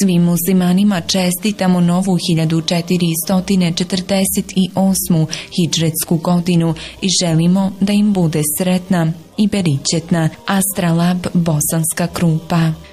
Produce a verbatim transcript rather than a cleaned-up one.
Svim muslimanima čestitamo novu hiljadu četiristo četrdeset osmu hidžretsku godinu i želimo da im bude sretna i beričetna. Astralab Bosanska Krupa.